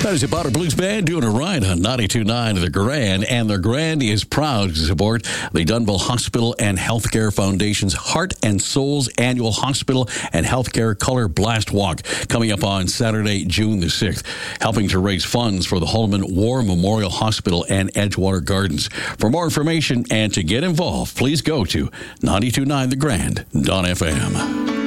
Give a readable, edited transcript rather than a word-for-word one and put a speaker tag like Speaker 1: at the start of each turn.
Speaker 1: That is the Powder Blues Band doing a ride on 92.9 The Grand, and The Grand is proud to support the Dunville Hospital and Healthcare Foundation's Heart and Souls Annual Hospital and Healthcare Color Blast Walk coming up on Saturday, June the 6th, helping to raise funds for the Holloman War Memorial Hospital and Edgewater Gardens. For more information and to get involved, please go to 92.9thegrand.fm.